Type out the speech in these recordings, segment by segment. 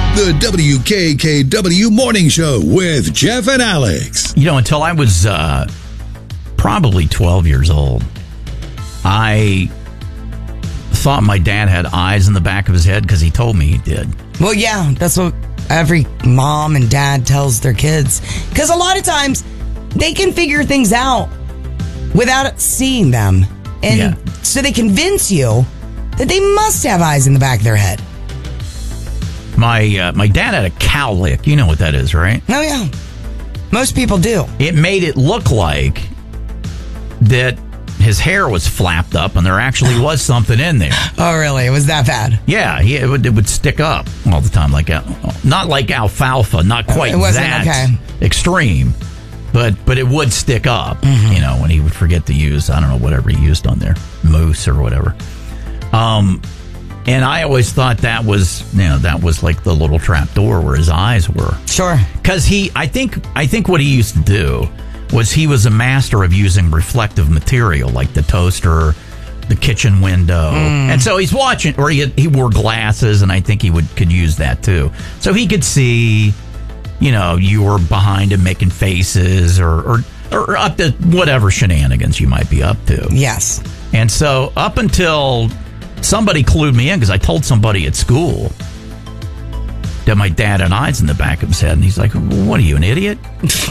The WKKW Morning Show with Jeff and Alex. You know, until I was probably 12 years old, I thought my dad had eyes in the back of his head because he told me he did. Well, yeah, that's what every mom and dad tells their kids. Because a lot of times they can figure things out without seeing them. And so they convince you that they must have eyes in the back of their head. My dad had a cowlick. You know what that is, right? Oh, yeah. Most people do. It made it look like that his hair was flapped up and there actually was something in there. Oh, really? It was that bad? Yeah, it would stick up all the time. Not like alfalfa, not quite that extreme, but it would stick up, you know, when he would forget to use, I don't know, whatever he used on there, mousse or whatever. And I always thought that was like the little trap door where his eyes were. Sure. Because I think what he used to do was he was a master of using reflective material like the toaster, the kitchen window. And so he's watching, or he wore glasses, and I think he could use that too. So he could see, you know, you were behind him making faces or up to whatever shenanigans you might be up to. Yes. And so up until somebody clued me in, because I told somebody at school that my dad had eyes in the back of his head, and he's like, "What are you, an idiot?"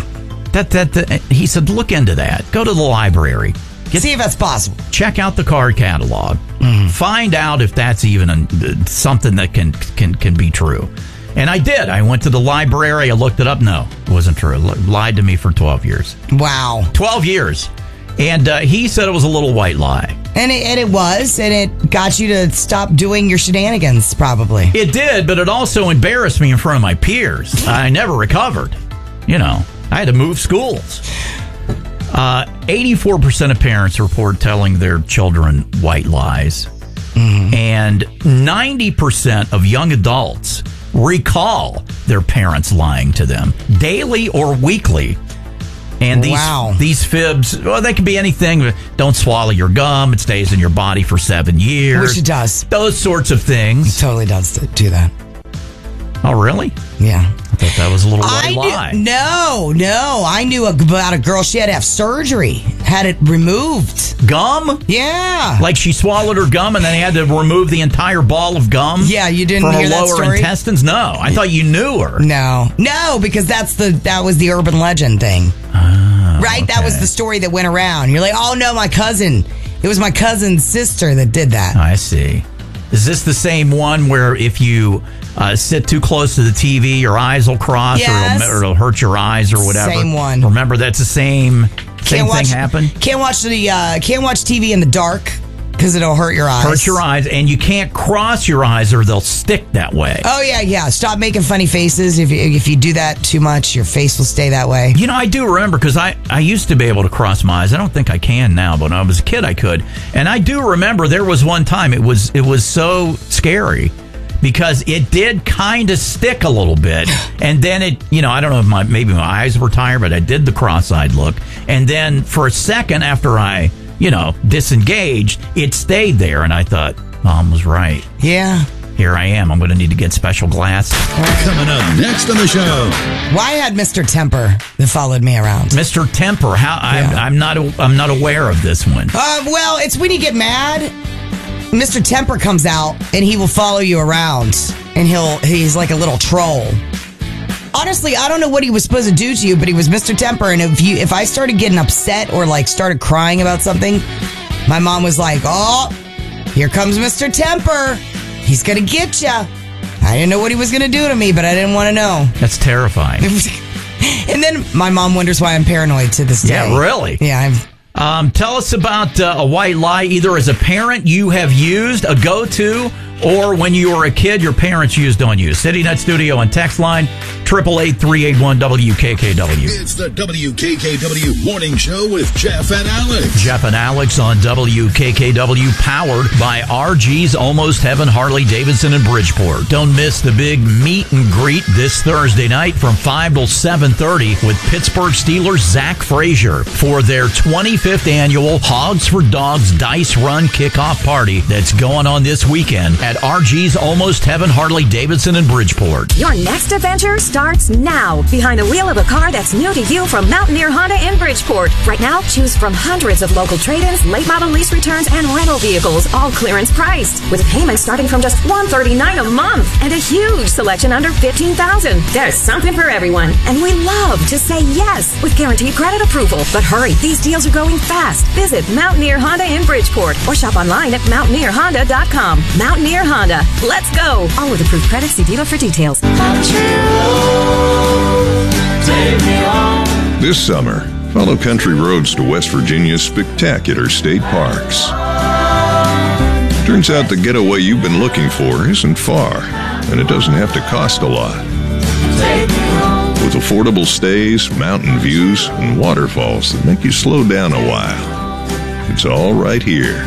He said, "Look into that. Go to the library. See if that's possible. Check out the card catalog. Find out if that's even something that can be true." And I did. I went to the library. I looked it up. No, it wasn't true. Lied to me for 12 years. Wow. 12 years. And he said it was a little white lie. And it was, and it got you to stop doing your shenanigans, probably. It did, but it also embarrassed me in front of my peers. I never recovered. You know, I had to move schools. 84% of parents report telling their children white lies. And 90% of young adults recall their parents lying to them daily or weekly. And these fibs, well, they can be anything. Don't swallow your gum. It stays in your body for 7 years. Which it does. Those sorts of things. It totally does do that. Oh, really? Yeah. I thought that was a little white lie. No. I knew about a girl. She had to have surgery. Had it removed. Gum? Yeah. Like she swallowed her gum and then they had to remove the entire ball of gum? Yeah, you didn't hear that story? From her lower intestines? No. I thought you knew her. No, because that was the urban legend thing. Right? Okay. That was the story that went around. You're like, oh, no, my cousin. It was my cousin's sister that did that. I see. Is this the same one where if you sit too close to the TV, your eyes will cross, or it'll hurt your eyes or whatever? Same one. Remember, that's the same thing happened? Can't watch TV in the dark because it'll hurt your eyes. Hurt your eyes, and you can't cross your eyes or they'll stick that way. Oh, yeah. Stop making funny faces. If you do that too much, your face will stay that way. You know, I do remember, because I used to be able to cross my eyes. I don't think I can now, but when I was a kid, I could. And I do remember there was one time it was so scary because it did kind of stick a little bit. And then it, you know, I don't know if maybe my eyes were tired, but I did the cross-eyed look. And then for a second after I disengaged, it stayed there, and I thought, Mom was right. Yeah. Here I am. I'm going to need to get special glasses. Coming up next on the show. Well, I had Mr. Temper that followed me around. Mr. Temper? I'm not aware of this one. Well, it's when you get mad, Mr. Temper comes out, and he will follow you around, and he's like a little troll. Honestly, I don't know what he was supposed to do to you, but he was Mr. Temper. And if I started getting upset or like started crying about something, my mom was like, "Oh, here comes Mr. Temper. He's going to get you." I didn't know what he was going to do to me, but I didn't want to know. That's terrifying. And then my mom wonders why I'm paranoid to this day. Yeah, really? Yeah, tell us about a white lie, either as a parent you have used, a go-to, or when you were a kid, your parents used on you. CityNet Studio and text line 888-381-WKKW. It's the WKKW Morning Show with Jeff and Alex. Jeff and Alex on WKKW, powered by RG's Almost Heaven Harley-Davidson in Bridgeport. Don't miss the big meet and greet this Thursday night from 5 till 7:30 with Pittsburgh Steelers' Zach Frazier for their 25th annual Hogs for Dogs Dice Run kickoff party that's going on this weekend at RG's Almost Heaven Harley-Davidson in Bridgeport. Your next adventure starts now. Behind the wheel of a car that's new to you from Mountaineer Honda in Bridgeport. Right now, choose from hundreds of local trade-ins, late model lease returns, and rental vehicles, all clearance priced. With payments starting from just $139 a month and a huge selection under $15,000. There's something for everyone. And we love to say yes with guaranteed credit approval. But hurry, these deals are going fast. Visit Mountaineer Honda in Bridgeport or shop online at mountaineerhonda.com. Mountaineer Honda. Let's go. All with approved credit. See dealer for details. This summer, follow country roads to West Virginia's spectacular state parks. Turns out the getaway you've been looking for isn't far, and it doesn't have to cost a lot. With affordable stays, mountain views, and waterfalls that make you slow down a while. It's all right here.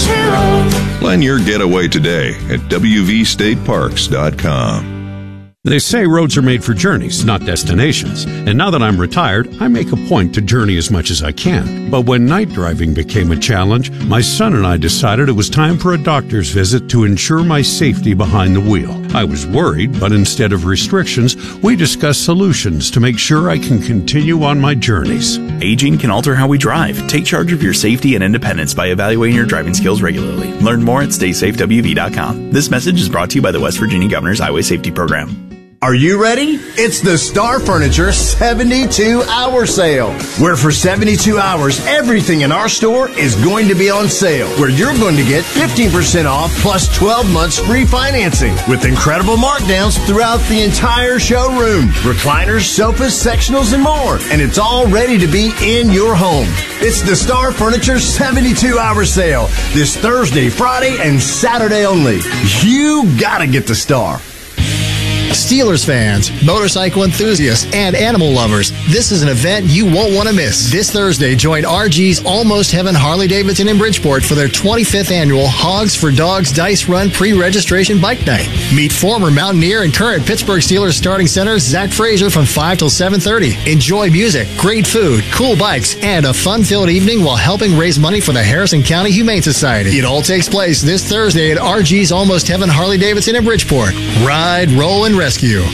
Plan your getaway today at wvstateparks.com. They say roads are made for journeys, not destinations. And now that I'm retired, I make a point to journey as much as I can. But when night driving became a challenge, my son and I decided it was time for a doctor's visit to ensure my safety behind the wheel. I was worried, but instead of restrictions, we discussed solutions to make sure I can continue on my journeys. Aging can alter how we drive. Take charge of your safety and independence by evaluating your driving skills regularly. Learn more at StaySafeWV.com. This message is brought to you by the West Virginia Governor's Highway Safety Program. Are you ready? It's the Star Furniture 72-hour sale, where for 72 hours, everything in our store is going to be on sale, where you're going to get 15% off plus 12 months free financing with incredible markdowns throughout the entire showroom. Recliners, sofas, sectionals, and more. And it's all ready to be in your home. It's the Star Furniture 72-hour sale this Thursday, Friday, and Saturday only. You gotta get the Star. Steelers fans, motorcycle enthusiasts, and animal lovers, this is an event you won't want to miss. This Thursday, join RG's Almost Heaven Harley-Davidson in Bridgeport for their 25th annual Hogs for Dogs Dice Run pre-registration bike night. Meet former Mountaineer and current Pittsburgh Steelers starting center Zach Frazier from 5 till 7:30. Enjoy music, great food, cool bikes, and a fun-filled evening while helping raise money for the Harrison County Humane Society. It all takes place this Thursday at RG's Almost Heaven Harley-Davidson in Bridgeport. Ride, roll, and rescue.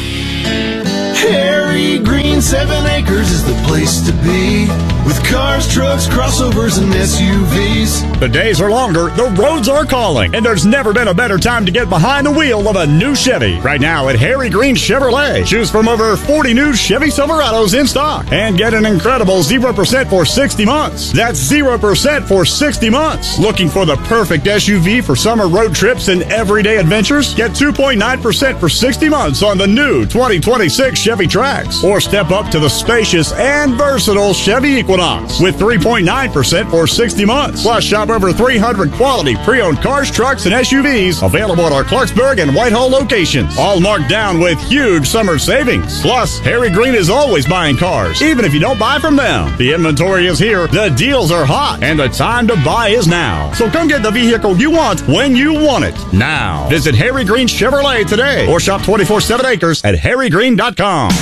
Harry Green 7 Acres is the place to be, with cars, trucks, crossovers, and SUVs. The days are longer, the roads are calling, and there's never been a better time to get behind the wheel of a new Chevy. Right now at Harry Green Chevrolet, choose from over 40 new Chevy Silverados in stock and get an incredible 0% for 60 months. That's 0% for 60 months. Looking for the perfect SUV for summer road trips and everyday adventures? Get 2.9% for 60 months on the new 2026 Chevy Trax, or step up to the spacious and versatile Chevy Equinox with 3.9% for 60 months. Plus, shop over 300 quality pre-owned cars, trucks, and SUVs available at our Clarksburg and Whitehall locations, all marked down with huge summer savings. Plus, Harry Green is always buying cars, even if you don't buy from them. The inventory is here, the deals are hot, and the time to buy is now. So come get the vehicle you want when you want it now. Visit Harry Green Chevrolet today, or shop 24/7 Acres at harrygreen.com.